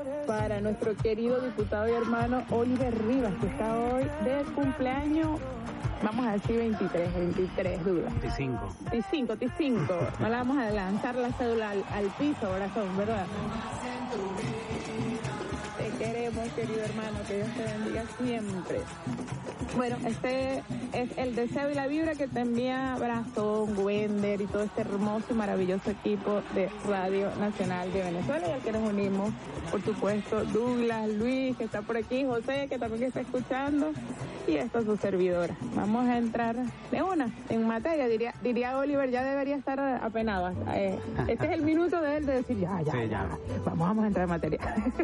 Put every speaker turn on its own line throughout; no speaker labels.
para nuestro querido diputado y hermano Oliver Rivas, que está hoy de cumpleaños, vamos a decir 23, duda. 25. No le vamos a lanzar la cédula al piso, corazón, ¿verdad? Te queremos, querido hermano, que Dios te bendiga siempre. Bueno, este es el deseo y la vibra que te envía Brazón, Wender y todo este hermoso y maravilloso equipo de Radio Nacional de Venezuela, y al que nos unimos, por supuesto, Douglas, Luis, que está por aquí, José, que también está escuchando, y esta es su servidora. Vamos a entrar de una, en materia, diría Oliver, ya debería estar apenado. Este es el minuto de él de decir, ya. Vamos a entrar en materia.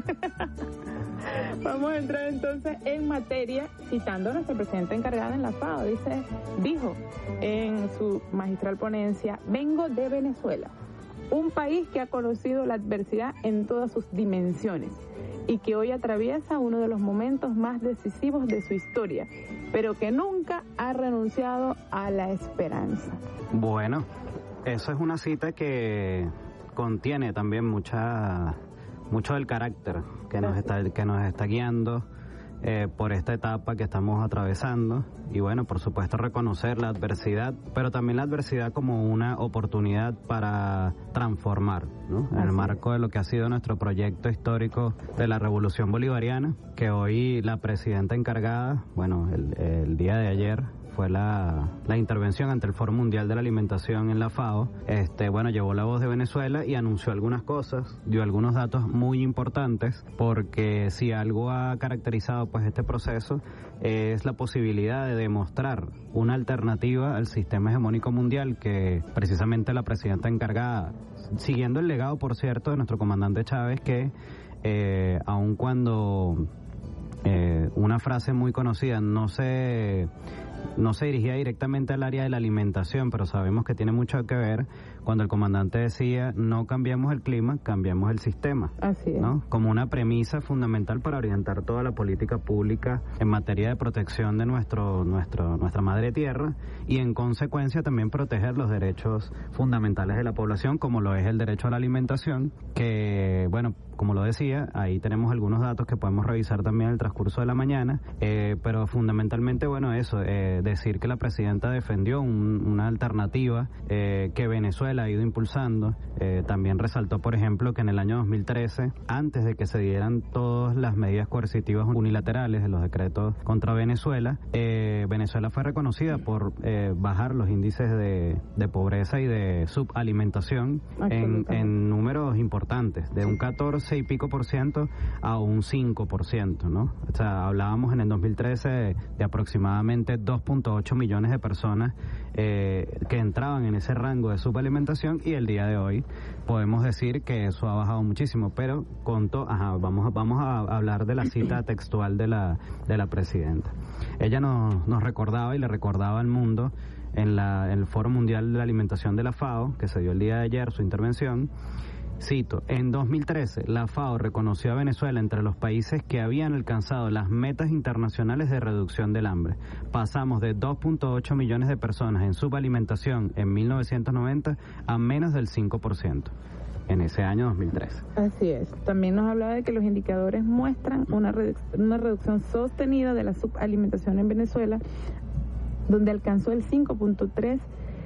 Vamos a entrar entonces en materia citando a nuestra presidenta encargada en la FAO. Dijo en su magistral ponencia: vengo de Venezuela, un país que ha conocido la adversidad en todas sus dimensiones y que hoy atraviesa uno de los momentos más decisivos de su historia, pero que nunca ha renunciado a la esperanza.
Bueno, eso es una cita que contiene también mucho del carácter que nos está guiando por esta etapa que estamos atravesando. Y bueno, por supuesto, reconocer la adversidad, pero también la adversidad como una oportunidad para transformar, ¿no? En el marco de lo que ha sido nuestro proyecto histórico de la Revolución Bolivariana, que hoy la presidenta encargada, bueno, el día de ayer fue la intervención ante el Foro Mundial de la Alimentación en la FAO. Llevó la voz de Venezuela y anunció algunas cosas, dio algunos datos muy importantes, porque si algo ha caracterizado pues este proceso es la posibilidad de demostrar una alternativa al sistema hegemónico mundial que precisamente la presidenta encargada, siguiendo el legado, por cierto, de nuestro comandante Chávez, que aun cuando una frase muy conocida no se dirigía directamente al área de la alimentación, pero sabemos que tiene mucho que ver, cuando el comandante decía: no cambiamos el clima, cambiamos el sistema.
Así es,
¿no? Como una premisa fundamental para orientar toda la política pública en materia de protección de nuestra madre tierra, y en consecuencia también proteger los derechos fundamentales de la población, como lo es el derecho a la alimentación, que, bueno, como lo decía, ahí tenemos algunos datos que podemos revisar también en el transcurso de la mañana, pero fundamentalmente, bueno, eso, decir que la presidenta defendió una alternativa que Venezuela ha ido impulsando. También resaltó, por ejemplo, que en el año 2013, antes de que se dieran todas las medidas coercitivas unilaterales de los decretos contra Venezuela, Venezuela fue reconocida por bajar los índices de pobreza y de subalimentación en números importantes, de un 14 y pico por ciento a un 5%, ¿no? O sea, hablábamos en el 2013 de aproximadamente 2.8 millones de personas que entraban en ese rango de subalimentación, y el día de hoy podemos decir que eso ha bajado muchísimo. Pero vamos a hablar de la cita textual de la presidenta. Ella nos recordaba y le recordaba al mundo en el Foro Mundial de la Alimentación de la FAO, que se dio el día de ayer, su intervención. Cito: en 2013, la FAO reconoció a Venezuela entre los países que habían alcanzado las metas internacionales de reducción del hambre. Pasamos de 2.8 millones de personas en subalimentación en 1990 a menos del 5% en ese año 2013.
Así es. También nos hablaba de que los indicadores muestran una reducción sostenida de la subalimentación en Venezuela, donde alcanzó el 5.3%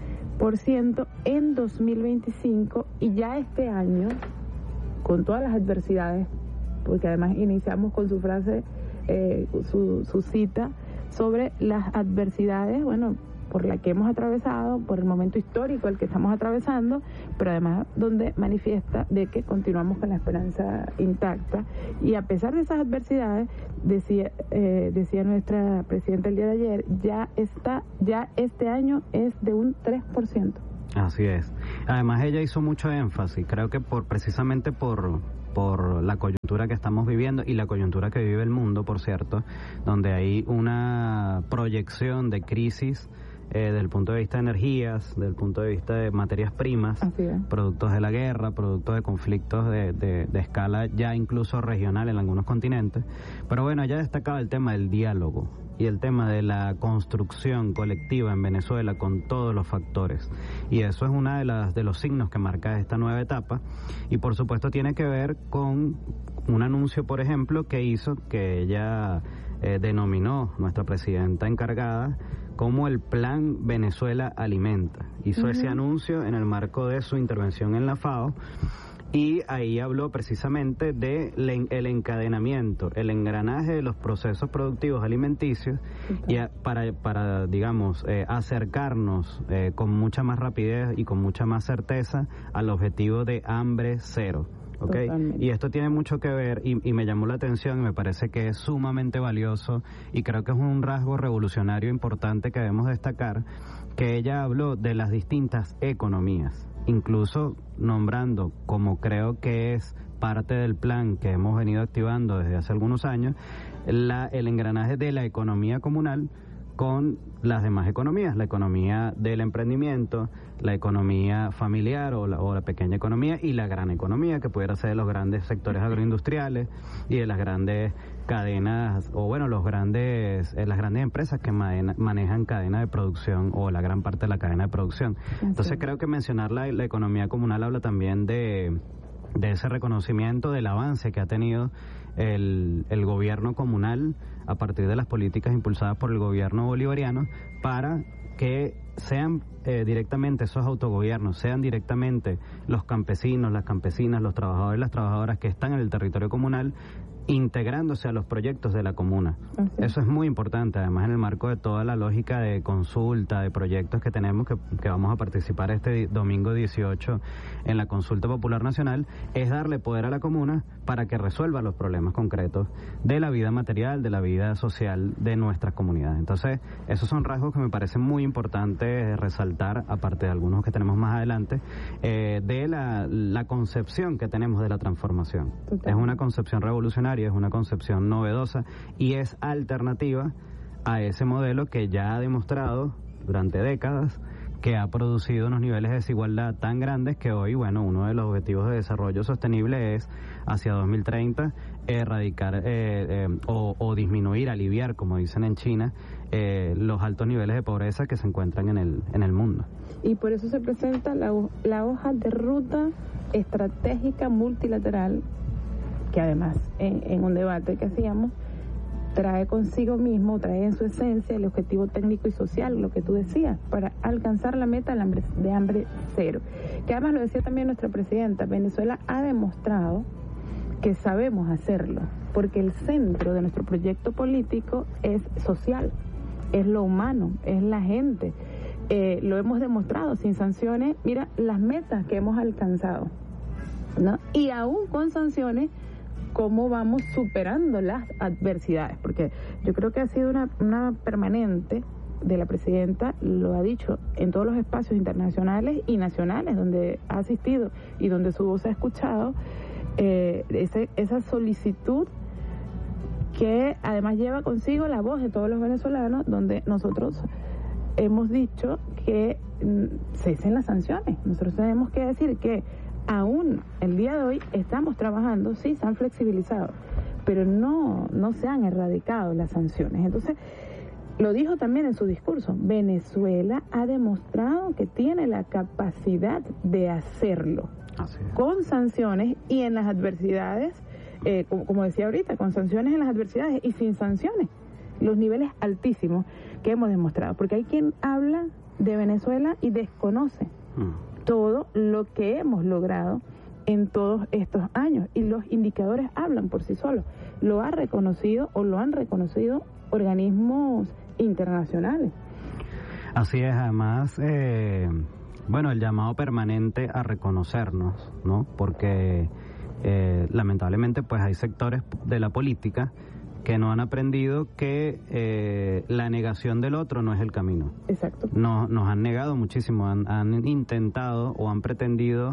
en 2025, y ya este año, con todas las adversidades, porque además iniciamos con su frase, su cita sobre las adversidades, bueno, por la que hemos atravesado, por el momento histórico el que estamos atravesando, pero además donde manifiesta de que continuamos con la esperanza intacta, y a pesar de esas adversidades, decía nuestra presidenta el día de ayer, ya este año es de un 3%.
Así es. Además, ella hizo mucho énfasis, creo que precisamente por la coyuntura que estamos viviendo y la coyuntura que vive el mundo, por cierto, donde hay una proyección de crisis desde el punto de vista de energías, desde el punto de vista de materias primas, productos de la guerra, productos de conflictos de escala ya incluso regional en algunos continentes. Pero bueno, ya destacaba el tema del diálogo y el tema de la construcción colectiva en Venezuela con todos los factores. Y eso es uno de los signos que marca esta nueva etapa. Y por supuesto tiene que ver con un anuncio, por ejemplo, que hizo, que ella denominó nuestra presidenta encargada como el Plan Venezuela Alimenta. Hizo ese anuncio en el marco de su intervención en la FAO. Y ahí habló precisamente de el encadenamiento, el engranaje de los procesos productivos alimenticios y para digamos, acercarnos con mucha más rapidez y con mucha más certeza al objetivo de hambre cero. ¿Okay? Y esto tiene mucho que ver y me llamó la atención y me parece que es sumamente valioso y creo que es un rasgo revolucionario importante que debemos destacar, que ella habló de las distintas economías, incluso nombrando, como creo que es parte del plan que hemos venido activando desde hace algunos años, el engranaje de la economía comunal con las demás economías, la economía del emprendimiento, la economía familiar o la pequeña economía y la gran economía, que pudiera ser de los grandes sectores agroindustriales y de las grandes cadenas, o bueno, las grandes empresas que manejan cadena de producción o la gran parte de la cadena de producción. Entonces creo que mencionar la economía comunal habla también de ese reconocimiento del avance que ha tenido el gobierno comunal a partir de las políticas impulsadas por el gobierno bolivariano para que sean directamente esos autogobiernos, sean directamente los campesinos, las campesinas, los trabajadores y las trabajadoras que están en el territorio comunal integrándose a los proyectos de la comuna. Eso es muy importante, además en el marco de toda la lógica de consulta, de proyectos que tenemos, que vamos a participar este domingo 18 en la Consulta Popular Nacional, es darle poder a la comuna para que resuelva los problemas concretos de la vida material, de la vida social de nuestras comunidades. Entonces, esos son rasgos que me parecen muy importantes resaltar, aparte de algunos que tenemos más adelante, de la concepción que tenemos de la transformación. Es una concepción revolucionaria, es una concepción novedosa y es alternativa a ese modelo que ya ha demostrado durante décadas que ha producido unos niveles de desigualdad tan grandes que hoy, bueno, uno de los objetivos de desarrollo sostenible es hacia 2030 erradicar o disminuir, aliviar, como dicen en China, los altos niveles de pobreza que se encuentran en el mundo.
Y por eso se presenta la hoja de ruta estratégica multilateral, que además en un debate que hacíamos trae consigo mismo, trae en su esencia el objetivo técnico y social, lo que tú decías, para alcanzar la meta de hambre cero. Que además lo decía también nuestra presidenta, Venezuela ha demostrado que sabemos hacerlo, porque el centro de nuestro proyecto político es social, es lo humano, es la gente. Lo hemos demostrado sin sanciones, mira las metas que hemos alcanzado, ¿no? Y aún con sanciones, cómo vamos superando las adversidades, porque yo creo que ha sido una permanente de la presidenta, lo ha dicho en todos los espacios internacionales y nacionales donde ha asistido y donde su voz se ha escuchado, esa solicitud que además lleva consigo la voz de todos los venezolanos, donde nosotros hemos dicho que cesen las sanciones. Nosotros tenemos que decir que aún el día de hoy estamos trabajando, sí, se han flexibilizado, pero no se han erradicado las sanciones. Entonces, lo dijo también en su discurso, Venezuela ha demostrado que tiene la capacidad de hacerlo, con sanciones y en las adversidades, como decía ahorita, con sanciones en las adversidades y sin sanciones, los niveles altísimos que hemos demostrado, porque hay quien habla de Venezuela y desconoce todo lo que hemos logrado en todos estos años, y los indicadores hablan por sí solos. Lo ha reconocido o lo han reconocido organismos internacionales.
Así es, además, bueno, el llamado permanente a reconocernos, ¿no? Porque lamentablemente pues hay sectores de la política que no han aprendido que la negación del otro no es el camino.
Exacto.
Nos han negado muchísimo, han intentado o han pretendido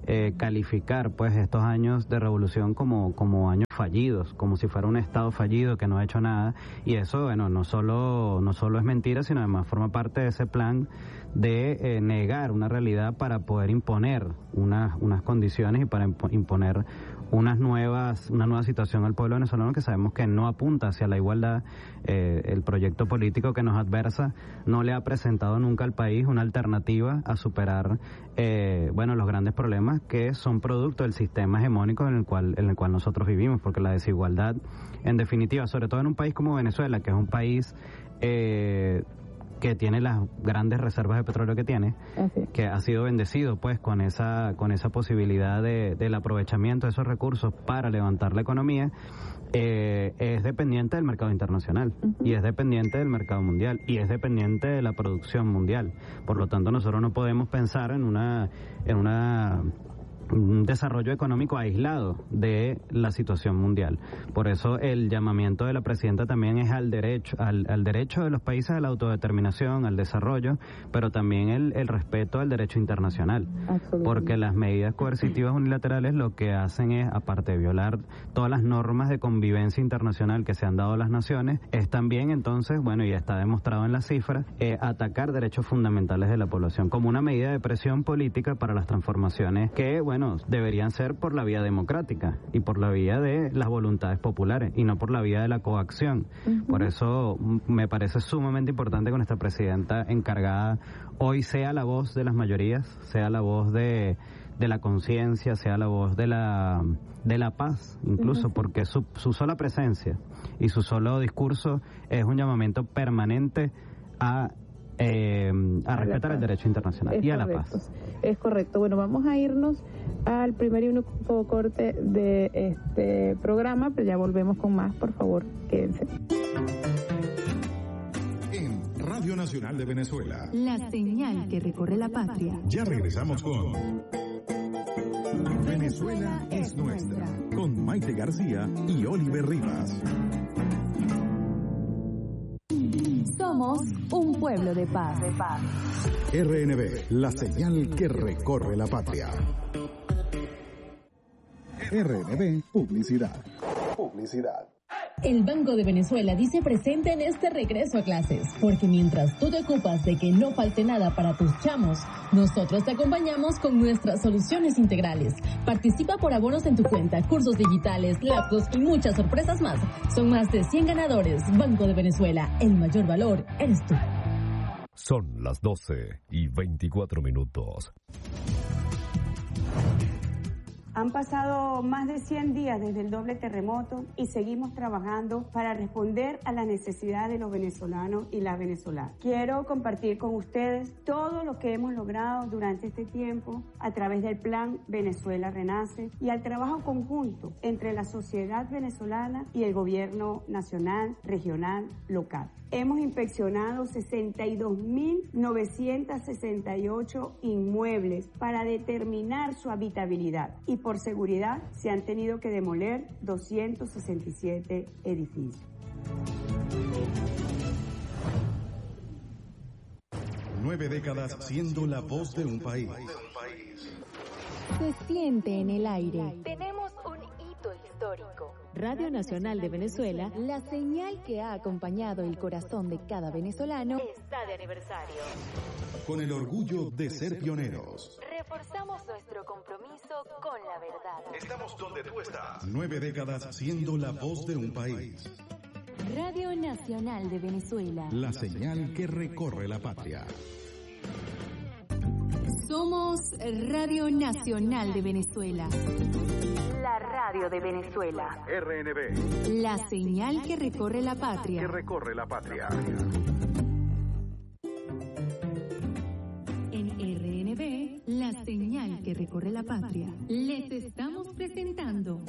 calificar pues estos años de revolución como años fallidos, como si fuera un Estado fallido que no ha hecho nada, y eso, bueno, no solo es mentira, sino además forma parte de ese plan de negar una realidad para poder imponer unas condiciones y para imponer una nueva situación al pueblo venezolano que sabemos que no apunta hacia la igualdad. El proyecto político que nos adversa no le ha presentado nunca al país una alternativa a superar los grandes problemas que son producto del sistema hegemónico en el cual nosotros vivimos, porque la desigualdad, en definitiva, sobre todo en un país como Venezuela, que es un país que tiene las grandes reservas de petróleo que tiene, que ha sido bendecido pues con esa posibilidad del aprovechamiento de esos recursos para levantar la economía, es dependiente del mercado internacional, y es dependiente del mercado mundial, y es dependiente de la producción mundial. Por lo tanto, nosotros no podemos pensar en un desarrollo económico aislado de la situación mundial. Por eso el llamamiento de la presidenta también es al derecho de los países a la autodeterminación, al desarrollo, pero también el respeto al derecho internacional. Porque las medidas coercitivas unilaterales lo que hacen es, aparte de violar todas las normas de convivencia internacional que se han dado a las naciones, es también entonces, bueno, y está demostrado en las cifras, atacar derechos fundamentales de la población como una medida de presión política para las transformaciones que, bueno, deberían ser por la vía democrática y por la vía de las voluntades populares y no por la vía de la coacción. Por eso me parece sumamente importante que nuestra presidenta encargada hoy sea la voz de las mayorías, sea la voz de la conciencia, sea la voz de la paz, incluso, porque su sola presencia y su solo discurso es un llamamiento permanente a respetar el derecho internacional y a la paz.
Es correcto. Bueno, vamos a irnos al primer y único corte de este programa, pero ya volvemos con más. Por favor, quédense.
En Radio Nacional de Venezuela,
la señal que recorre la patria.
Ya regresamos con Venezuela es nuestra, con Maite García y Oliver Rivas.
Somos un pueblo de paz.
RNB, la señal que recorre la patria. RNB, publicidad.
El Banco de Venezuela dice presente en este regreso a clases, porque mientras tú te ocupas de que no falte nada para tus chamos, nosotros te acompañamos con nuestras soluciones integrales. Participa por abonos en tu cuenta, cursos digitales, laptops y muchas sorpresas más. Son más de 100 ganadores. Banco de Venezuela, el mayor valor eres tú.
Son las 12:24.
Han pasado más de 100 días desde el doble terremoto y seguimos trabajando para responder a las necesidades de los venezolanos y las venezolanas. Quiero compartir con ustedes todo lo que hemos logrado durante este tiempo a través del Plan Venezuela Renace y al trabajo conjunto entre la sociedad venezolana y el gobierno nacional, regional, local. Hemos inspeccionado 62.968 inmuebles para determinar su habitabilidad y por seguridad se han tenido que demoler 267 edificios.
9 décadas siendo la voz de un país.
Se siente en el aire.
Tenemos un hito histórico.
Radio Nacional de Venezuela, la señal que ha acompañado el corazón de cada venezolano,
está de aniversario.
Con el orgullo de ser pioneros.
Reforzamos nuestro compromiso con la verdad.
Estamos donde tú estás. 9 décadas siendo la voz de un país.
Radio Nacional de Venezuela,
la señal que recorre la patria.
Somos Radio Nacional de Venezuela.
La radio de Venezuela.
RNB.
La señal que recorre la patria. En RNB, la señal que recorre la patria. Les estamos presentando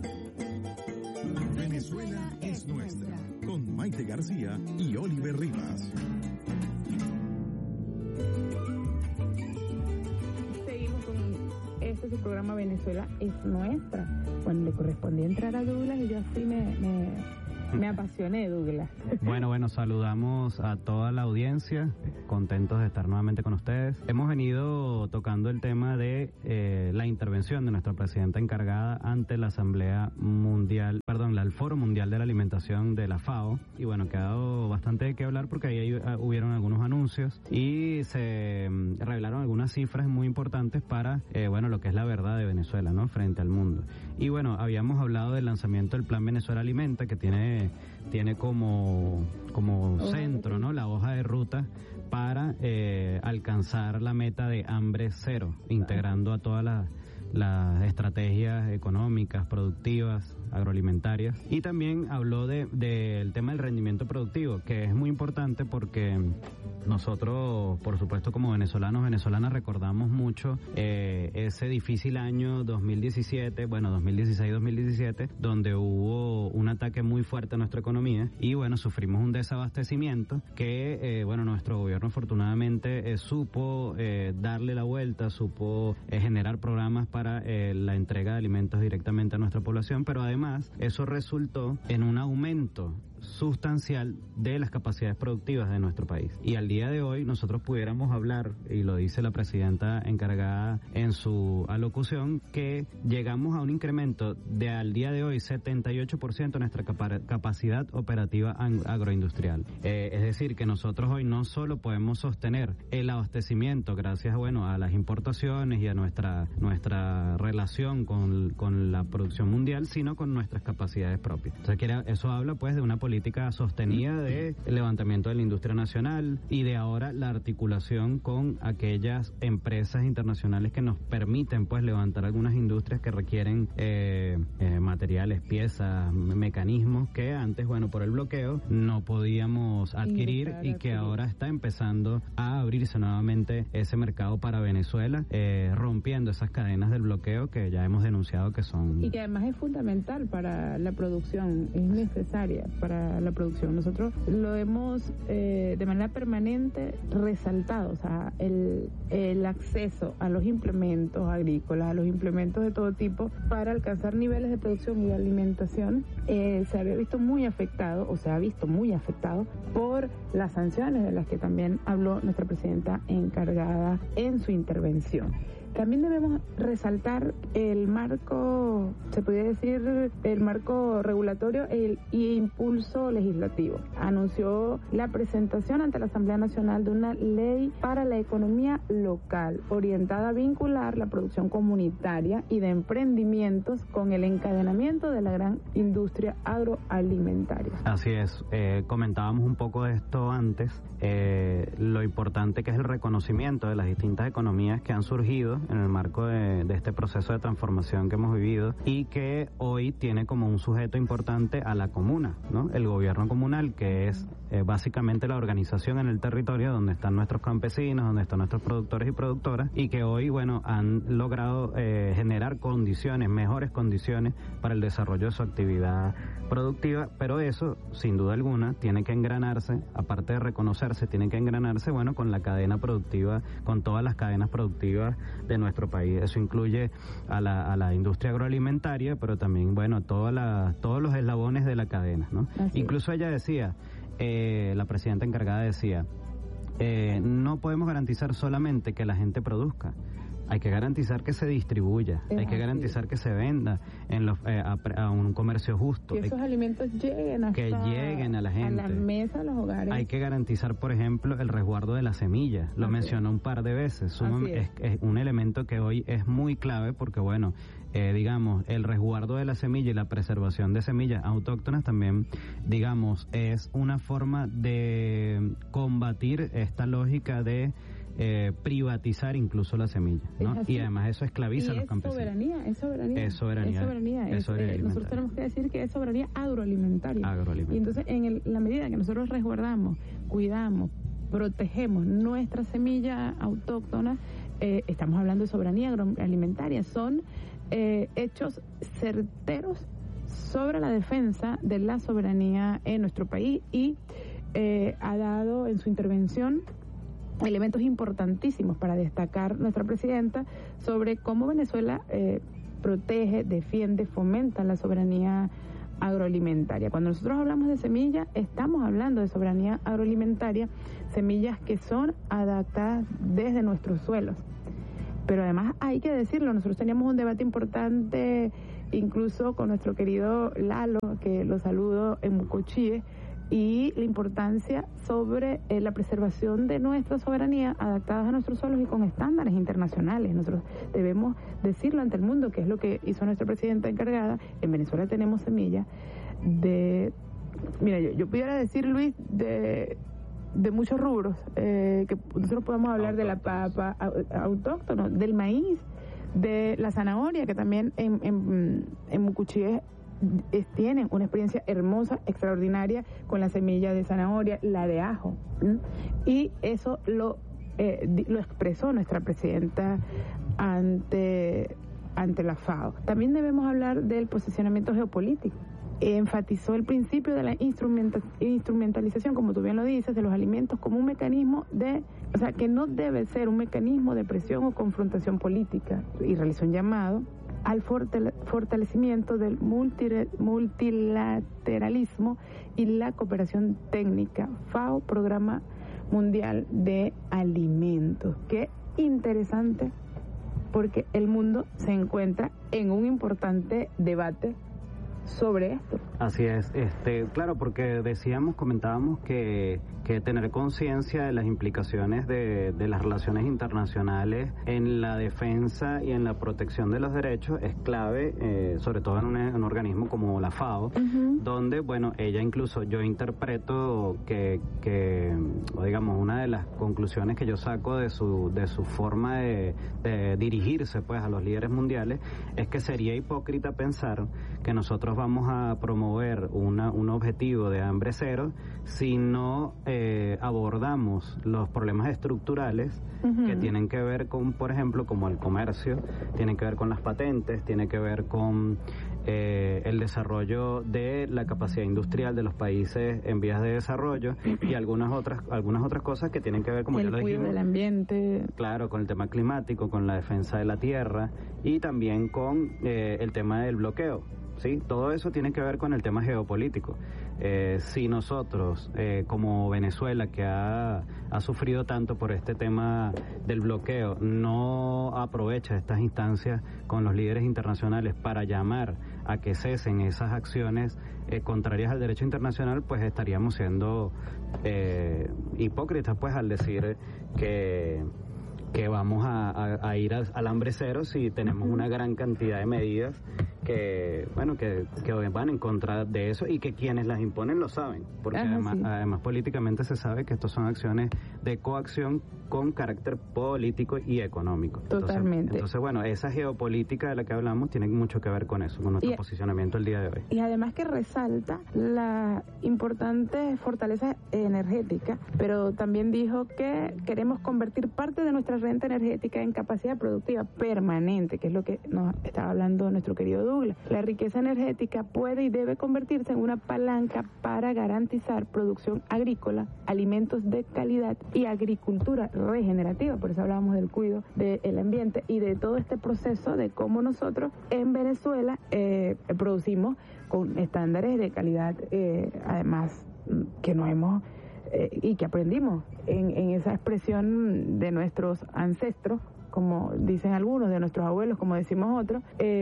Venezuela es nuestra. Con Maite García y Oliver Rivas.
Este es el programa Venezuela es nuestra. Bueno, le correspondía entrar a Douglas y yo así me Me apasioné, Douglas.
Bueno, saludamos a toda la audiencia, contentos de estar nuevamente con ustedes. Hemos venido tocando el tema de la intervención de nuestra presidenta encargada ante la Asamblea Mundial, el Foro Mundial de la Alimentación de la FAO, y bueno, que ha dado bastante de qué hablar porque ahí hubieron algunos anuncios y se revelaron algunas cifras muy importantes para, lo que es la verdad de Venezuela, ¿no?, frente al mundo. Y bueno, habíamos hablado del lanzamiento del Plan Venezuela Alimenta, que tiene como centro, ¿no?, la hoja de ruta para alcanzar la meta de hambre cero, integrando a todas las estrategias económicas, productivas, agroalimentarias. Y también habló del tema del rendimiento productivo, que es muy importante porque nosotros, por supuesto, como venezolanas, recordamos mucho ese difícil año 2016-2017, donde hubo un ataque muy fuerte a nuestra economía y sufrimos un desabastecimiento que, nuestro gobierno afortunadamente supo darle la vuelta, supo generar programas para la entrega de alimentos directamente a nuestra población, pero además eso resultó en un aumento sustancial de las capacidades productivas de nuestro país. Y al día de hoy nosotros pudiéramos hablar, y lo dice la presidenta encargada en su alocución, que llegamos a un incremento de al día de hoy 78% de nuestra capacidad operativa agroindustrial. Es decir, que nosotros hoy no solo podemos sostener el abastecimiento gracias a las importaciones y a nuestra relación con la producción mundial, sino con nuestras capacidades propias. Entonces, eso habla pues de una política sostenida de levantamiento de la industria nacional y de ahora la articulación con aquellas empresas internacionales que nos permiten pues levantar algunas industrias que requieren materiales, piezas, mecanismos que antes, por el bloqueo no podíamos adquirir y que ahora está empezando a abrirse nuevamente ese mercado para Venezuela, rompiendo esas cadenas del bloqueo que ya hemos denunciado que son...
Y que además es fundamental para la producción, es necesaria para la producción. Nosotros lo hemos de manera permanente resaltado, o sea, el acceso a los implementos agrícolas, a los implementos de todo tipo para alcanzar niveles de producción y de alimentación, se ha visto muy afectado por las sanciones de las que también habló nuestra presidenta encargada en su intervención. También debemos resaltar el marco, se podría decir, el marco regulatorio y impulso legislativo. Anunció la presentación ante la Asamblea Nacional de una ley para la economía local, orientada a vincular la producción comunitaria y de emprendimientos con el encadenamiento de la gran industria agroalimentaria.
Así es, comentábamos un poco de esto antes, lo importante que es el reconocimiento de las distintas economías que han surgido en el marco de este proceso de transformación que hemos vivido y que hoy tiene como un sujeto importante a la comuna, ¿no? El gobierno comunal, que es básicamente la organización en el territorio donde están nuestros campesinos, donde están nuestros productores y productoras, y que hoy, han logrado generar mejores condiciones para el desarrollo de su actividad productiva, pero eso, sin duda alguna, tiene que engranarse, aparte de reconocerse, tiene que engranarse, con la cadena productiva, con todas las cadenas productivas de nuestro país. Eso incluye a la industria agroalimentaria, pero también, todos los eslabones de la cadena, ¿no? Incluso ella decía, la presidenta encargada decía, no podemos garantizar solamente que la gente produzca, hay que garantizar que se distribuya, hay que garantizar que se venda a un comercio justo.
Que esos alimentos lleguen a
la gente.
A la mesa, a los hogares.
Hay que garantizar, por ejemplo, el resguardo de la semilla. Lo mencionó un par de veces. Es un elemento que hoy es muy clave porque, el resguardo de la semilla y la preservación de semillas autóctonas también, es una forma de combatir esta lógica de privatizar incluso la semilla, ¿no? Y además eso esclaviza a los campesinos.
Es soberanía. Nosotros tenemos que decir que es soberanía agroalimentaria. Y entonces, en la medida que nosotros resguardamos, cuidamos, protegemos nuestra semilla autóctona, estamos hablando de soberanía agroalimentaria. Son hechos certeros sobre la defensa de la soberanía en nuestro país y ha dado en su intervención elementos importantísimos para destacar nuestra presidenta sobre cómo Venezuela protege, defiende, fomenta la soberanía agroalimentaria. Cuando nosotros hablamos de semillas, estamos hablando de soberanía agroalimentaria, semillas que son adaptadas desde nuestros suelos. Pero además hay que decirlo, nosotros teníamos un debate importante incluso con nuestro querido Lalo, que lo saludo en Mucochíe, y la importancia sobre la preservación de nuestra soberanía adaptadas a nuestros suelos y con estándares internacionales. Nosotros debemos decirlo ante el mundo, que es lo que hizo nuestra presidenta encargada. En Venezuela tenemos semillas de, mira, yo pudiera decir, Luis, de muchos rubros, que nosotros podemos hablar de la papa autóctona, del maíz, de la zanahoria, que también en Mucuchíes tienen una experiencia hermosa, extraordinaria con la semilla de zanahoria, la de ajo. Y eso lo expresó nuestra presidenta ante la FAO. También debemos hablar del posicionamiento geopolítico. Enfatizó el principio de la instrumentalización, como tú bien lo dices, de los alimentos como un mecanismo que no debe ser un mecanismo de presión o confrontación política, y realizó un llamado al fortalecimiento del multilateralismo y la cooperación técnica. FAO, Programa Mundial de Alimentos. Qué interesante, porque el mundo se encuentra en un importante debate sobre esto.
Así es, claro, porque comentábamos que tener conciencia de las implicaciones de las relaciones internacionales en la defensa y en la protección de los derechos es clave, sobre todo en un organismo como la FAO, donde, bueno, ella incluso, yo interpreto que digamos, una de las conclusiones que yo saco de su forma de dirigirse, pues, a los líderes mundiales, es que sería hipócrita pensar que nosotros vamos a promover un objetivo de hambre cero si no abordamos los problemas estructurales que tienen que ver con, por ejemplo, como el comercio, tienen que ver con las patentes, tienen que ver con el desarrollo de la capacidad industrial de los países en vías de desarrollo y algunas otras cosas que tienen que ver, como ya lo dijimos,
el cuidado del ambiente,
claro, con el tema climático, con la defensa de la tierra y también con el tema del bloqueo. Sí, todo eso tiene que ver con el tema geopolítico. Si nosotros, como Venezuela, que ha sufrido tanto por este tema del bloqueo, no aprovecha estas instancias con los líderes internacionales para llamar a que cesen esas acciones contrarias al derecho internacional, pues estaríamos siendo hipócritas, pues, al decir que vamos a ir al hambre cero si tenemos una gran cantidad de medidas que van en contra de eso y que quienes las imponen lo saben, porque además políticamente se sabe que estas son acciones de coacción con carácter político y económico.
Totalmente.
Entonces, bueno, esa geopolítica de la que hablamos tiene mucho que ver con eso, con nuestro posicionamiento el día de hoy.
Y además que resalta la importante fortaleza energética, pero también dijo que queremos convertir parte de nuestra renta energética en capacidad productiva permanente, que es lo que nos estaba hablando nuestro querido Douglas. La riqueza energética puede y debe convertirse en una palanca para garantizar producción agrícola, alimentos de calidad y agricultura regenerativa. Por eso hablábamos del cuidado del ambiente y de todo este proceso de cómo nosotros en Venezuela producimos con estándares de calidad, además que nos hemos y que aprendimos en esa expresión de nuestros ancestros, como dicen algunos, de nuestros abuelos, como decimos otros,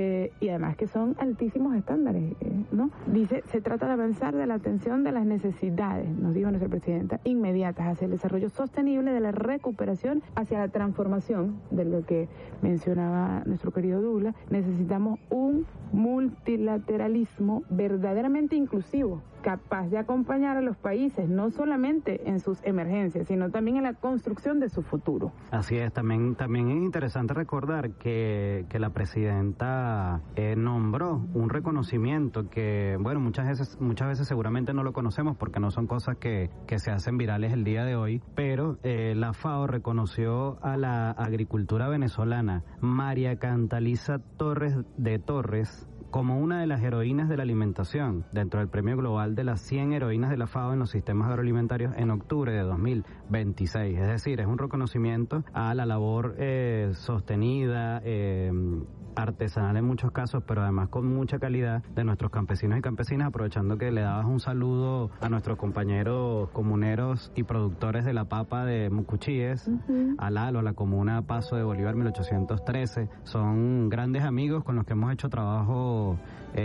y además que son altísimos estándares, ¿no? Dice, se trata de avanzar de la atención de las necesidades, nos dijo nuestra presidenta, inmediatas, hacia el desarrollo sostenible de la recuperación, hacia la transformación, de lo que mencionaba nuestro querido Douglas. Necesitamos un multilateralismo verdaderamente inclusivo, capaz de acompañar a los países, no solamente en sus emergencias, sino también en la construcción de su futuro.
Así es, también es interesante recordar que la presidenta nombró un reconocimiento que, bueno, muchas veces seguramente no lo conocemos porque no son cosas que se hacen virales el día de hoy, pero la FAO reconoció a la agricultura venezolana María Cantaliza Torres de Torres como una de las heroínas de la alimentación dentro del premio global de las 100 heroínas de la FAO en los sistemas agroalimentarios en octubre de 2026. Es decir, es un reconocimiento a la labor sostenida, artesanal en muchos casos, pero además con mucha calidad de nuestros campesinos y campesinas, aprovechando que le dabas un saludo a nuestros compañeros comuneros y productores de la papa de Mucuchíes, a Lalo, a la comuna Paso de Bolívar 1813. Son grandes amigos con los que hemos hecho trabajo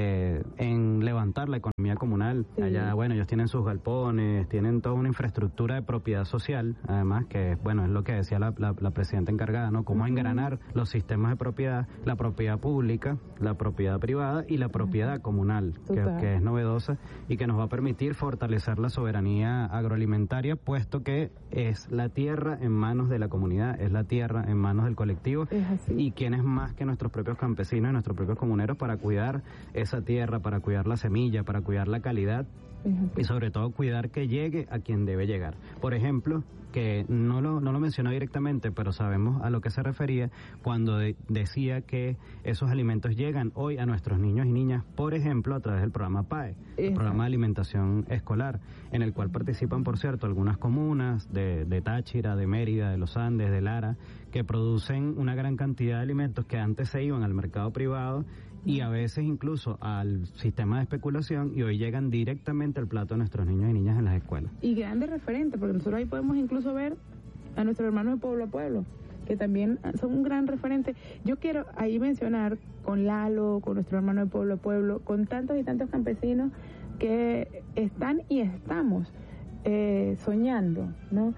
en levantar la economía comunal. Sí. Allá, bueno, ellos tienen sus galpones, tienen toda una infraestructura de propiedad social, además, que, bueno, es lo que decía la presidenta encargada, ¿no? Cómo engranar los sistemas de propiedad, la propiedad pública, la propiedad privada y la propiedad comunal, que es novedosa y que nos va a permitir fortalecer la soberanía agroalimentaria, puesto que es la tierra en manos de la comunidad, es la tierra en manos del colectivo, y quién es más que nuestros propios campesinos y nuestros propios comuneros para cuidar esa tierra, para cuidar la semilla, para cuidar la calidad y sobre todo cuidar que llegue a quien debe llegar. Por ejemplo, que no lo mencionó directamente, pero sabemos a lo que se refería cuando decía que esos alimentos llegan hoy a nuestros niños y niñas, por ejemplo, a través del programa PAE, el programa de alimentación escolar, en el cual participan, por cierto, algunas comunas de Táchira, de Mérida, de los Andes, de Lara, que producen una gran cantidad de alimentos que antes se iban al mercado privado y a veces incluso al sistema de especulación, y hoy llegan directamente al plato de nuestros niños y niñas en las escuelas.
Y grandes referentes, porque nosotros ahí podemos incluso ver a nuestros hermanos de pueblo a pueblo, que también son un gran referente. Yo quiero ahí mencionar con Lalo, con nuestro hermano de pueblo a pueblo, con tantos y tantos campesinos que están y estamos soñando, ¿no?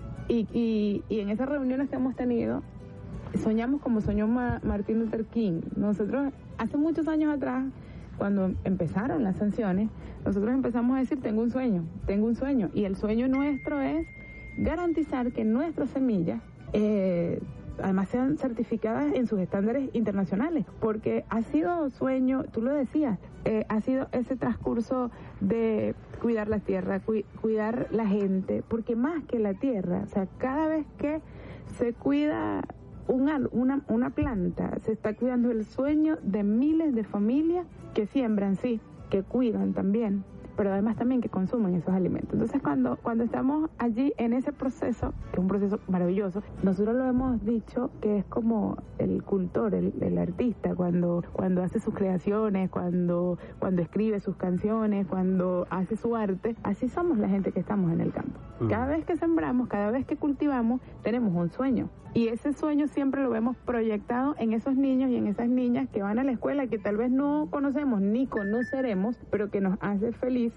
Y en esas reuniones que hemos tenido, soñamos como soñó Martin Luther King. Nosotros, hace muchos años atrás, cuando empezaron las sanciones, nosotros empezamos a decir, tengo un sueño, y el sueño nuestro es garantizar que nuestras semillas además sean certificadas en sus estándares internacionales, porque ha sido sueño, tú lo decías, ha sido ese transcurso de cuidar la tierra, cuidar la gente, porque más que la tierra, o sea, cada vez que se cuida una planta, se está cuidando el sueño de miles de familias que siembran, sí, que cuidan también, pero además también que consumen esos alimentos. Entonces, cuando estamos allí en ese proceso, que es un proceso maravilloso, nosotros lo hemos dicho que es como el cultor, el artista, cuando hace sus creaciones, cuando escribe sus canciones, cuando hace su arte, así somos la gente que estamos en el campo. Cada vez que sembramos, cada vez que cultivamos, tenemos un sueño. Y ese sueño siempre lo vemos proyectado en esos niños y en esas niñas que van a la escuela, que tal vez no conocemos ni conoceremos, pero que nos hace feliz,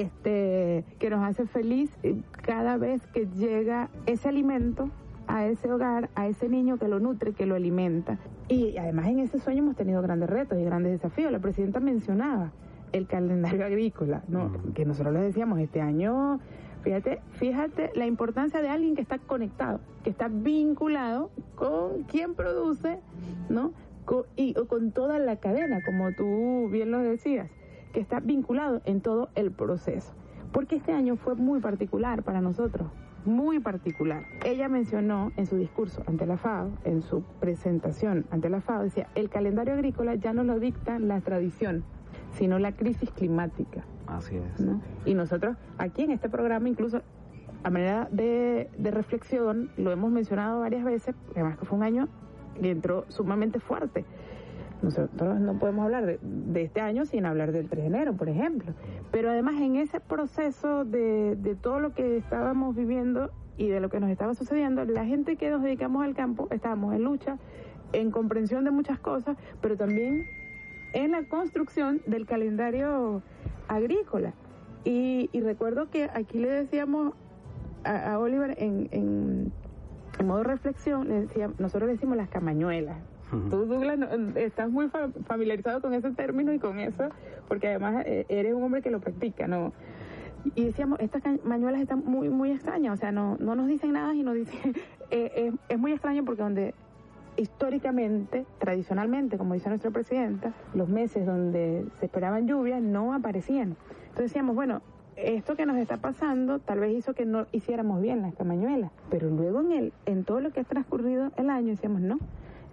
cada vez que llega ese alimento a ese hogar, a ese niño que lo nutre, que lo alimenta. Y además en ese sueño hemos tenido grandes retos y grandes desafíos. La presidenta mencionaba el calendario agrícola, ¿no? Que nosotros les decíamos, este año... Fíjate la importancia de alguien que está conectado, que está vinculado con quien produce, ¿no? Con toda la cadena, como tú bien lo decías, que está vinculado en todo el proceso. Porque este año fue muy particular para nosotros, muy particular. Ella mencionó en su discurso ante la FAO, en su presentación ante la FAO, decía, el calendario agrícola ya no lo dicta la tradición, sino la crisis climática.
Así es.
¿No? Y nosotros aquí en este programa, incluso a manera de reflexión, lo hemos mencionado varias veces, además que fue un año que entró sumamente fuerte. Nosotros no podemos hablar de este año sin hablar del 3 de enero, por ejemplo. Pero además en ese proceso de todo lo que estábamos viviendo y de lo que nos estaba sucediendo, la gente que nos dedicamos al campo estábamos en lucha, en comprensión de muchas cosas, pero también en la construcción del calendario agrícola. Y recuerdo que aquí le decíamos a Oliver en modo reflexión, nosotros le decimos las camañuelas. Tú, Douglas, estás muy familiarizado con ese término y con eso, porque además eres un hombre que lo practica, ¿no? Y decíamos, estas camañuelas están muy, muy extrañas, o sea, no nos dicen nada y nos dicen... es muy extraño porque donde históricamente, tradicionalmente, como dice nuestra presidenta, los meses donde se esperaban lluvias no aparecían. Entonces decíamos, bueno, esto que nos está pasando tal vez hizo que no hiciéramos bien las camañuelas, pero luego en todo lo que ha transcurrido el año decíamos, no,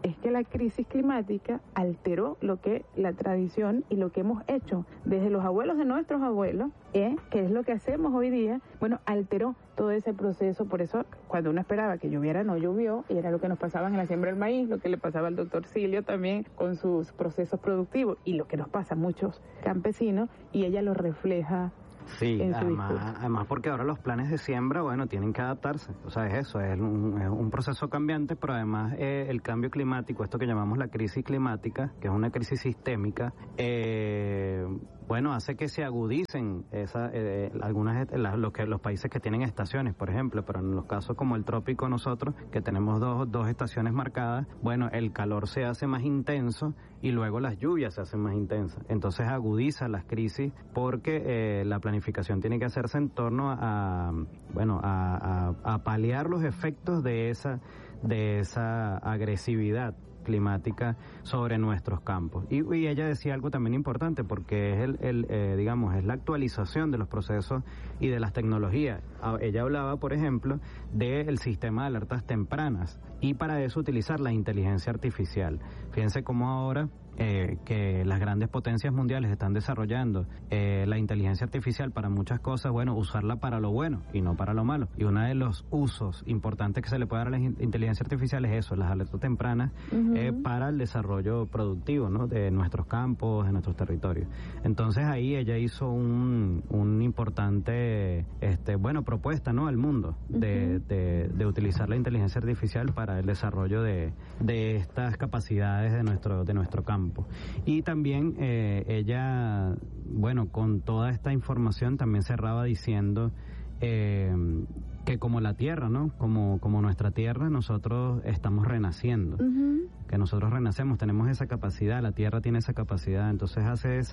es que la crisis climática alteró lo que la tradición y lo que hemos hecho desde los abuelos de nuestros abuelos, que es lo que hacemos hoy día, bueno, alteró todo ese proceso. Por eso cuando uno esperaba que lloviera, no llovió, y era lo que nos pasaba en la siembra del maíz, lo que le pasaba al doctor Silio también con sus procesos productivos, y lo que nos pasa a muchos campesinos, y ella lo refleja.
Sí, además porque ahora los planes de siembra, bueno, tienen que adaptarse. O sea, es un proceso cambiante, pero además el cambio climático, esto que llamamos la crisis climática, que es una crisis sistémica, bueno, hace que se agudicen los países que tienen estaciones, por ejemplo, pero en los casos como el trópico nosotros, que tenemos dos estaciones marcadas, bueno, el calor se hace más intenso y luego las lluvias se hacen más intensas. Entonces agudiza las crisis porque la planificación tiene que hacerse en torno a paliar los efectos de esa agresividad climática sobre nuestros campos. Y ella decía algo también importante, porque es es la actualización de los procesos y de las tecnologías. Ella hablaba, por ejemplo, del sistema de alertas tempranas, y para eso utilizar la inteligencia artificial. Fíjense cómo ahora que las grandes potencias mundiales están desarrollando la inteligencia artificial para muchas cosas, bueno, usarla para lo bueno y no para lo malo. Y uno de los usos importantes que se le puede dar a la inteligencia artificial es eso, las alertas tempranas, para el desarrollo productivo, ¿no?, de nuestros campos, de nuestros territorios. Entonces ahí ella hizo un importante propuesta, ¿no?, al mundo de utilizar la inteligencia artificial para el desarrollo de estas capacidades de nuestro campo. Y también ella, bueno, con toda esta información también cerraba diciendo que como la tierra, ¿no?, como nuestra tierra, nosotros estamos renaciendo, que nosotros renacemos, tenemos esa capacidad, la tierra tiene esa capacidad. Entonces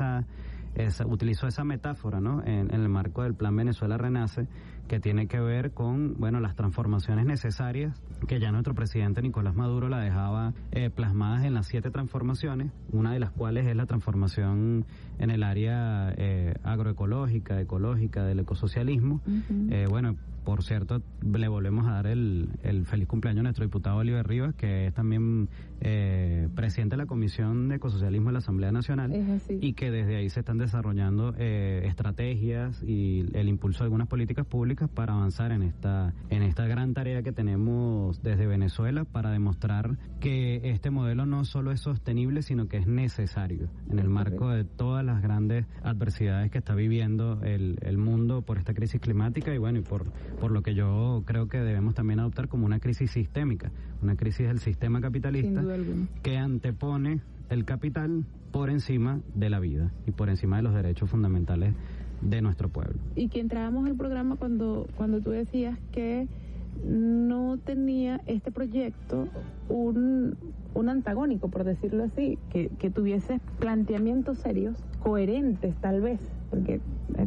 utilizó esa metáfora, ¿no?, en el marco del Plan Venezuela Renace, que tiene que ver con, bueno, las transformaciones necesarias, que ya nuestro presidente Nicolás Maduro la dejaba plasmadas en las 7 transformaciones, una de las cuales es la transformación en el área agroecológica, ecológica, del ecosocialismo. Bueno, por cierto, le volvemos a dar el feliz cumpleaños a nuestro diputado Oliver Rivas, que es también presidente de la Comisión de Ecosocialismo de la Asamblea Nacional, y que desde ahí se están desarrollando estrategias y el impulso de algunas políticas públicas para avanzar en esta gran tarea que tenemos desde Venezuela, para demostrar que este modelo no solo es sostenible, sino que es necesario en el marco de todas las grandes adversidades que está viviendo el mundo por esta crisis climática, y bueno, y por lo que yo creo que debemos también adoptar como una crisis sistémica, una crisis del sistema capitalista que antepone el capital por encima de la vida y por encima de los derechos fundamentales de nuestro pueblo.
Y que entrábamos al programa cuando tú decías que no tenía este proyecto un antagónico, por decirlo así, que tuviese planteamientos serios, coherentes tal vez, porque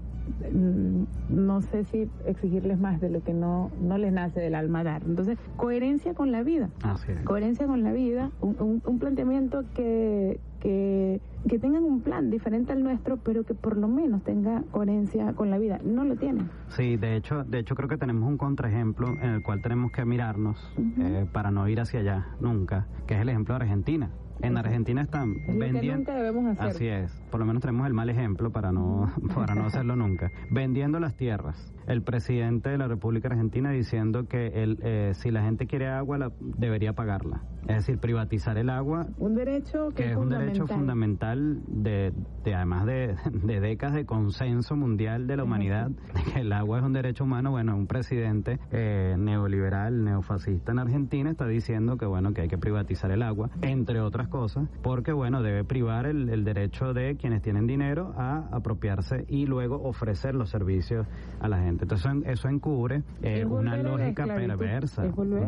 no sé si exigirles más de lo que no les nace del alma dar. Entonces, coherencia con la vida.
Así es.
Coherencia con la vida, un planteamiento que tengan un plan diferente al nuestro, pero que por lo menos tenga coherencia con la vida. No lo tienen.
Sí, de hecho creo que tenemos un contraejemplo en el cual tenemos que mirarnos para no ir hacia allá nunca, que es el ejemplo de Argentina. En Argentina están vendiendo.
Que nunca debemos hacer.
Así es. Por lo menos tenemos el mal ejemplo para no hacerlo nunca. Vendiendo las tierras. El presidente de la República Argentina diciendo que si la gente quiere agua, debería pagarla. Es decir, privatizar el agua.
Un derecho que
es un derecho fundamental además de décadas de consenso mundial de la humanidad, de que el agua es un derecho humano. Bueno, un presidente neoliberal, neofascista en Argentina está diciendo que bueno, que hay que privatizar el agua, entre otras cosas, porque bueno, debe privar el derecho de quienes tienen dinero a apropiarse y luego ofrecer los servicios a la gente. Entonces eso encubre una lógica perversa,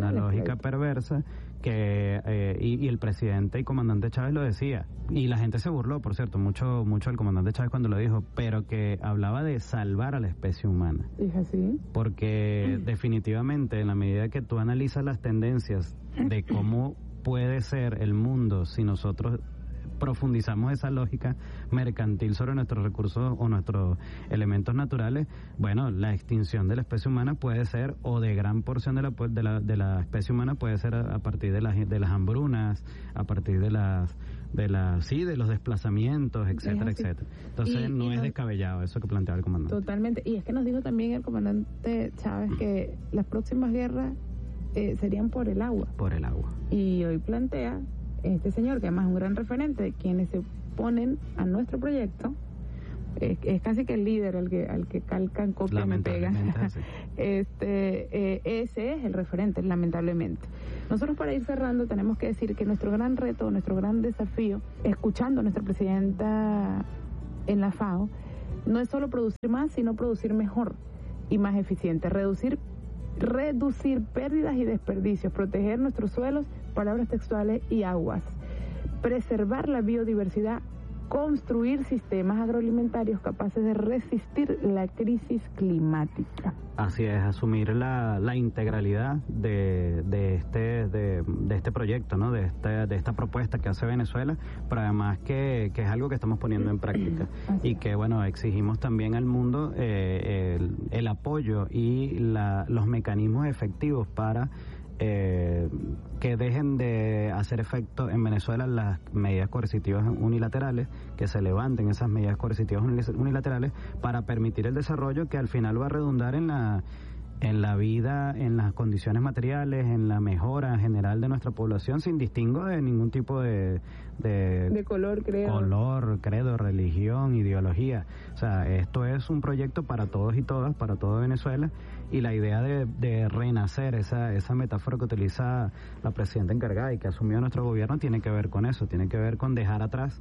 y el presidente y comandante Chávez lo decía, y la gente se burló, por cierto, mucho del comandante Chávez cuando lo dijo, pero que hablaba de salvar a la especie humana.
¿Es así?
Porque definitivamente, en la medida que tú analizas las tendencias de cómo puede ser el mundo si nosotros profundizamos esa lógica mercantil sobre nuestros recursos o nuestros elementos naturales, bueno, la extinción de la especie humana puede ser, o de gran porción de la especie humana puede ser a partir de las hambrunas, a partir de los desplazamientos, etcétera, etcétera. Entonces no es descabellado eso que planteaba el comandante.
Totalmente, y es que nos dijo también el comandante Chávez que las próximas guerras serían por el agua.
Por el agua.
Y hoy plantea este señor, que además es un gran referente de quienes se oponen a nuestro proyecto, es casi que el líder al que calcan, copian y pegan. Ese es el referente, lamentablemente. Nosotros, para ir cerrando, tenemos que decir que nuestro gran reto, nuestro gran desafío, escuchando a nuestra presidenta en la FAO, no es solo producir más, sino producir mejor y más eficiente, reducir pérdidas y desperdicios, proteger nuestros suelos, palabras textuales y aguas, preservar la biodiversidad, construir sistemas agroalimentarios capaces de resistir la crisis climática.
Así es, asumir la integralidad de este proyecto, ¿no? De esta propuesta que hace Venezuela, pero además que es algo que estamos poniendo en práctica y que, bueno, exigimos también al mundo el apoyo y los mecanismos efectivos para que dejen de hacer efecto en Venezuela las medidas coercitivas unilaterales, que se levanten esas medidas coercitivas unilaterales para permitir el desarrollo que al final va a redundar en la vida, en las condiciones materiales, en la mejora general de nuestra población, sin distingo de ningún tipo de
color,
credo, religión, ideología. O sea, esto es un proyecto para todos y todas, para todo Venezuela, y la idea de renacer, esa metáfora que utiliza la presidenta encargada y que asumió nuestro gobierno, tiene que ver con eso, tiene que ver con dejar atrás,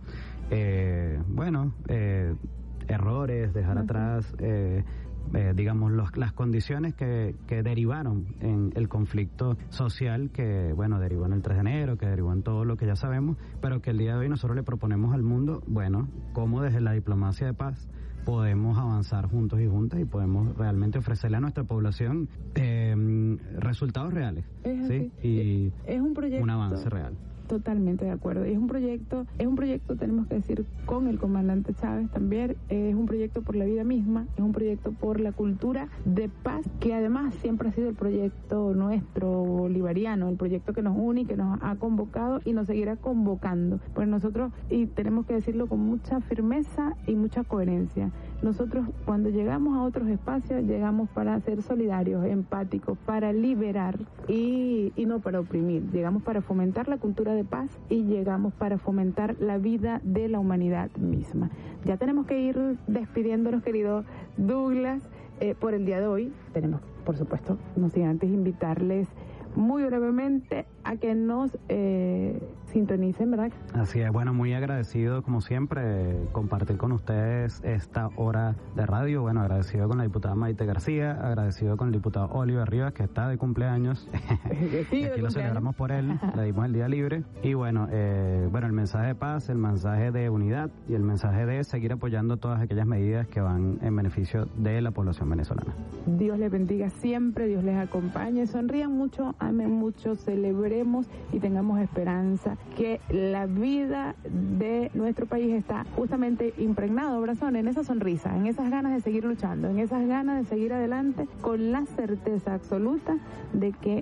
errores, dejar atrás digamos las condiciones que derivaron en el conflicto social que, bueno, derivó en el 3 de enero, que derivó en todo lo que ya sabemos, pero que el día de hoy nosotros le proponemos al mundo, bueno, cómo desde la diplomacia de paz podemos avanzar juntos y juntas y podemos realmente ofrecerle a nuestra población resultados reales, ¿sí? Y
es un proyecto,
un avance real.
Totalmente de acuerdo. Es un proyecto, tenemos que decir, con el comandante Chávez también, es un proyecto por la vida misma, es un proyecto por la cultura de paz, que además siempre ha sido el proyecto nuestro bolivariano, el proyecto que nos une y que nos ha convocado y nos seguirá convocando. Pues nosotros, y tenemos que decirlo con mucha firmeza y mucha coherencia, nosotros cuando llegamos a otros espacios, llegamos para ser solidarios, empáticos, para liberar y no para oprimir. Llegamos para fomentar la cultura de paz y llegamos para fomentar la vida de la humanidad misma. Ya tenemos que ir despidiéndonos, querido Douglas, por el día de hoy. Tenemos, por supuesto, no sin antes invitarles muy brevemente a que nos sintonicen, ¿verdad?
Así es, bueno, muy agradecido como siempre compartir con ustedes esta hora de radio. Bueno, agradecido con la diputada Maite García, agradecido con el diputado Oliver Rivas, que está de cumpleaños.
Sí,
aquí lo celebramos por él, le dimos el día libre. Y bueno, el mensaje de paz, el mensaje de unidad y el mensaje de seguir apoyando todas aquellas medidas que van en beneficio de la población venezolana.
Dios les bendiga siempre, Dios les acompañe, sonrían mucho, amen mucho, celebremos y tengamos esperanza que la vida de nuestro país está justamente impregnado, Brazón, en esa sonrisa, en esas ganas de seguir luchando, en esas ganas de seguir adelante, con la certeza absoluta de que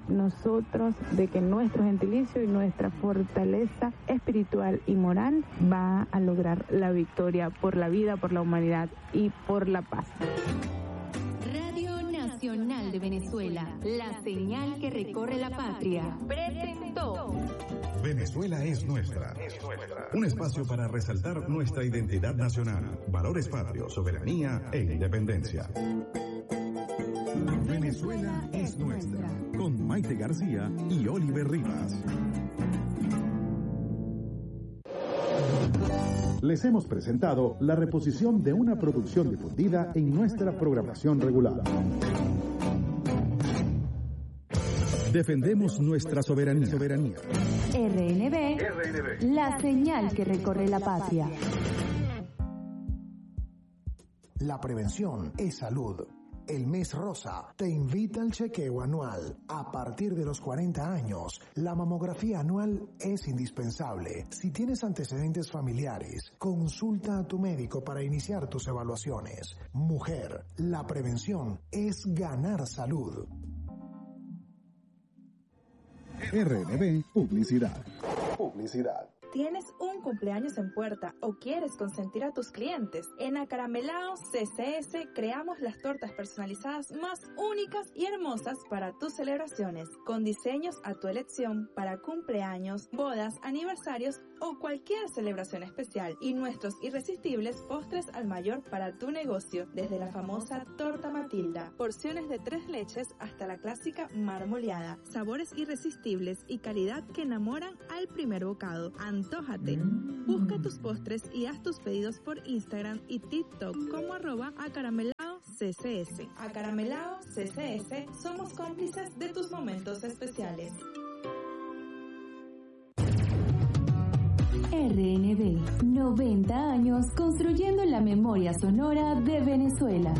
nuestro gentilicio y nuestra fortaleza espiritual y moral va a lograr la victoria por la vida, por la humanidad y por la paz.
Nacional de Venezuela, la señal que recorre la patria, presentó
Venezuela es nuestra. Un espacio para resaltar nuestra identidad nacional, valores patrios, soberanía e independencia. Venezuela es nuestra. Con Maite García y Oliver Rivas. Les hemos presentado la reposición de una producción difundida en nuestra programación regular. Defendemos nuestra soberanía.
RNB, la señal que recorre la patria.
La prevención es salud. el mes rosa, te invita al chequeo anual. A partir de los 40 años, la mamografía anual es indispensable. Si tienes antecedentes familiares, consulta a tu médico para iniciar tus evaluaciones. Mujer, la prevención es ganar salud.
RNB Publicidad.
¿Tienes un cumpleaños en puerta o quieres consentir a tus clientes? En Acaramelao CCS creamos las tortas personalizadas más únicas y hermosas para tus celebraciones, con diseños a tu elección para cumpleaños, bodas, aniversarios o cualquier celebración especial, y nuestros irresistibles postres al mayor para tu negocio, desde la famosa torta Matilda, porciones de 3 leches hasta la clásica marmoleada, sabores irresistibles y calidad que enamoran al primer bocado. Antójate. Busca tus postres y haz tus pedidos por Instagram y TikTok como @acaramelao.ccs. Acaramelao CCS, somos cómplices de tus momentos especiales.
RNB, 90 años construyendo la memoria sonora de Venezuela.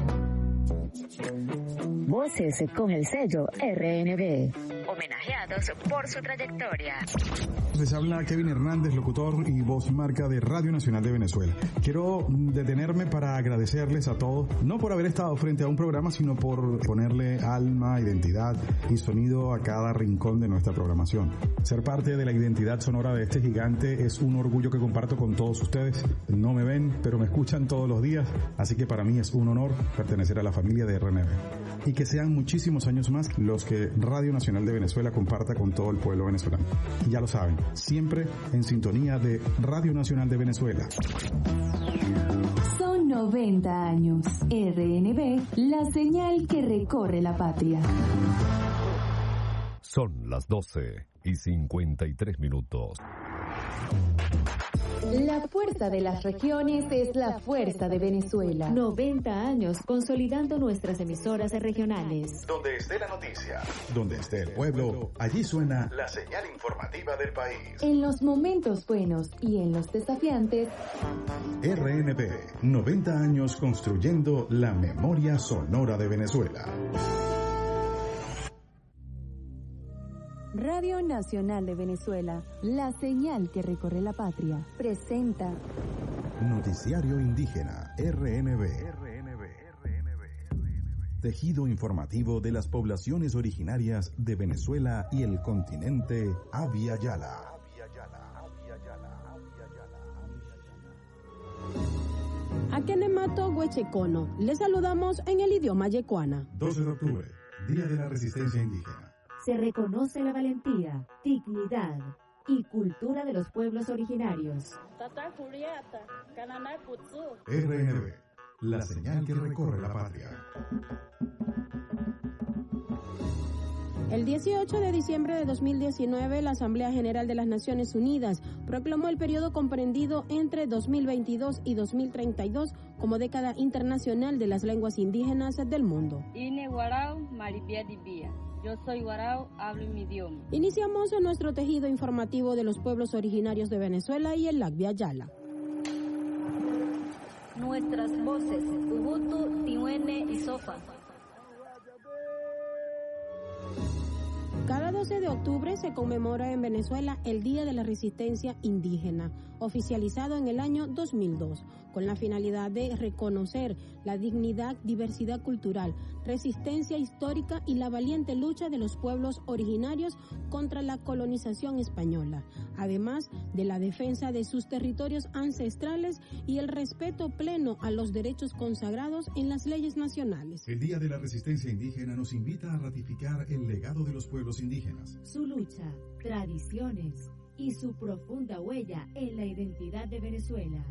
Voces con el sello RNB, homenajeados por su trayectoria.
Les habla Kevin Hernández, locutor y voz marca de Radio Nacional de Venezuela. Quiero detenerme para agradecerles a todos, no por haber estado frente a un programa, sino por ponerle alma, identidad y sonido a cada rincón de nuestra programación. Ser parte de la identidad sonora de este gigante es un orgullo que comparto con todos ustedes. No me ven, pero me escuchan todos los días, así que para mí es un honor pertenecer a la familia de RNB. Y que sean muchísimos años más los que Radio Nacional de Venezuela comparta con todo el pueblo venezolano. Y ya lo saben, siempre en sintonía de Radio Nacional de Venezuela.
Son 90 años. RNB, la señal que recorre la patria.
Son las 12:53.
La fuerza de las regiones es la fuerza de Venezuela. 90 años consolidando nuestras emisoras regionales.
Donde esté la noticia,
donde esté el pueblo, allí suena la señal informativa del país.
En los momentos buenos y en los desafiantes.
RNB, 90 años construyendo la memoria sonora de Venezuela.
Radio Nacional de Venezuela, la señal que recorre la patria, presenta
Noticiario Indígena, RNB. Tejido informativo de las poblaciones originarias de Venezuela y el continente Abya Yala.
Akenemato Huechecono, les saludamos en el idioma yecuana.
12 de octubre, Día de la Resistencia Indígena.
Se reconoce la valentía, dignidad y cultura de los pueblos originarios.
RNB, la señal que recorre la patria.
El 18 de diciembre de 2019, la Asamblea General de las Naciones Unidas proclamó el periodo comprendido entre 2022 y 2032 como década internacional de las lenguas indígenas del mundo.
Yo soy guarao, hablo mi idioma.
Iniciamos nuestro tejido informativo de los pueblos originarios de Venezuela y el Abya Yala.
Nuestras voces, Ubuntu, Tiwene y Sofa.
Cada 12 de octubre se conmemora en Venezuela el Día de la Resistencia Indígena, oficializado en el año 2002, con la finalidad de reconocer la dignidad, diversidad cultural, resistencia histórica y la valiente lucha de los pueblos originarios contra la colonización española, además de la defensa de sus territorios ancestrales y el respeto pleno a los derechos consagrados en las leyes nacionales.
El Día de la Resistencia Indígena nos invita a ratificar el legado de los pueblos indígenas,
su lucha, tradiciones y su profunda huella en la identidad de Venezuela.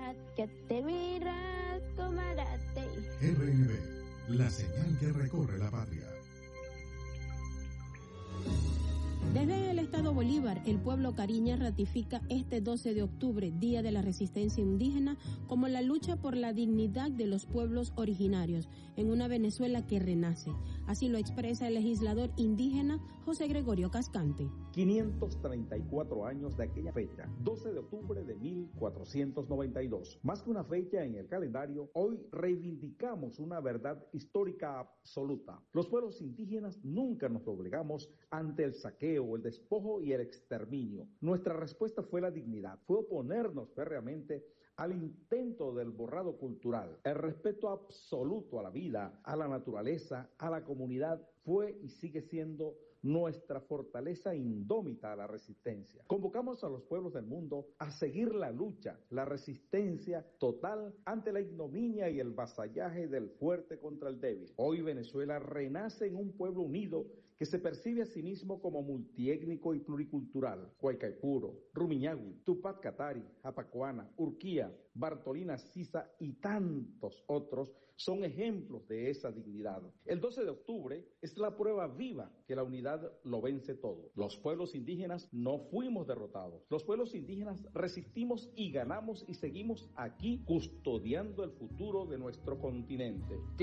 RNB, la señal que recorre la patria.
Desde el Estado Bolívar Bolívar, el pueblo cariña ratifica este 12 de octubre, Día de la Resistencia Indígena, como la lucha por la dignidad de los pueblos originarios en una Venezuela que renace. Así lo expresa el legislador indígena José Gregorio Cascante.
534 años de aquella fecha, 12 de octubre de 1492. Más que una fecha en el calendario, hoy reivindicamos una verdad histórica absoluta. Los pueblos indígenas nunca nos doblegamos ante el saqueo, el despojo y el exterminio. Nuestra respuesta fue la dignidad, fue oponernos férreamente al intento del borrado cultural. El respeto absoluto a la vida, a la naturaleza, a la comunidad, fue y sigue siendo nuestra fortaleza indómita a la resistencia. Convocamos a los pueblos del mundo a seguir la lucha, la resistencia total ante la ignominia y el vasallaje del fuerte contra el débil. Hoy Venezuela renace en un pueblo unido que se percibe a sí mismo como multiétnico y pluricultural. Guaycaipuro, Rumiñahui, Tupac Katari, Apacuana, Urquía, Bartolina Sisa y tantos otros son ejemplos de esa dignidad. El 12 de octubre es la prueba viva que la unidad lo vence todo. Los pueblos indígenas no fuimos derrotados. Los pueblos indígenas resistimos y ganamos y seguimos aquí custodiando el futuro de nuestro continente.